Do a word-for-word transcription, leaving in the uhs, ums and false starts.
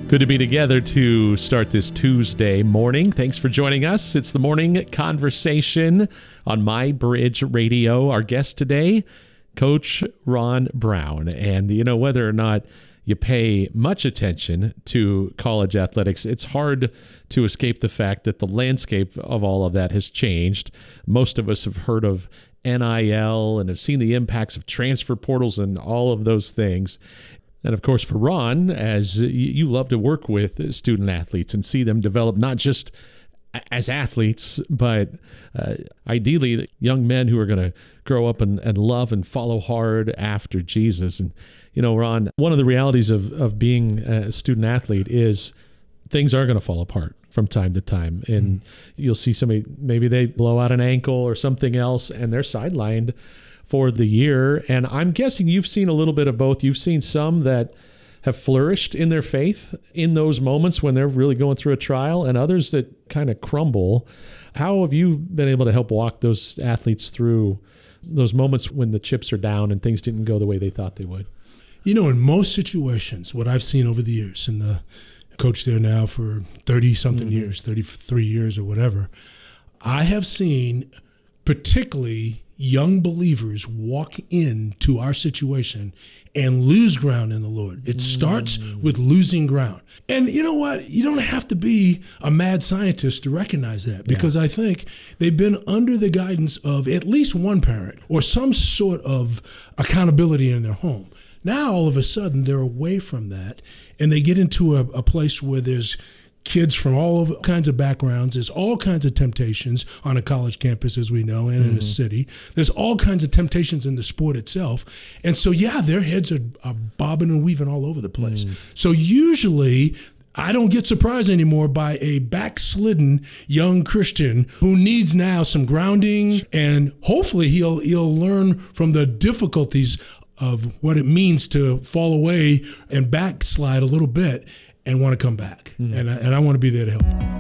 Good to be together to start this Tuesday morning. Thanks for joining us. It's the Morning Conversation on My Bridge Radio. Our guest today, Coach Ron Brown. And, you know, whether or not you pay much attention to college athletics, it's hard to escape the fact that the landscape of all of that has changed. Most of us have heard of N I L and have seen the impacts of transfer portals and all of those things. And of course, for Ron, as you love to work with student athletes and see them develop not just as athletes, but uh, ideally young men who are going to grow up and, and love and follow hard after Jesus. And, you know, Ron, one of the realities of, of being a student athlete is things are going to fall apart from time to time. And you'll see somebody, maybe they blow out an ankle or something else, and they're sidelined for the year. And I'm guessing you've seen a little bit of both. You've seen some that have flourished in their faith in those moments when they're really going through a trial, and others that kind of crumble. How have you been able to help walk those athletes through those moments when the chips are down and things didn't go the way they thought they would? You know, in most situations, what I've seen over the years, and the coach there now for thirty-something mm-hmm. years, thirty-three years or whatever, I have seen particularly young believers walk into our situation and lose ground in the Lord. It starts mm. with losing ground. And you know what? You don't have to be a mad scientist to recognize that, because yeah. I think they've been under the guidance of at least one parent or some sort of accountability in their home. Now, all of a sudden, they're away from that, and they get into a, a place where there's kids from all kinds of backgrounds. There's all kinds of temptations on a college campus, as we know, and mm-hmm. in a city. There's all kinds of temptations in the sport itself. And so, yeah, their heads are, are bobbing and weaving all over the place. Mm. So usually, I don't get surprised anymore by a backslidden young Christian who needs now some grounding, and hopefully he'll he'll learn from the difficulties of what it means to fall away and backslide a little bit and want to come back. Mm. And, I, and I want to be there to help them.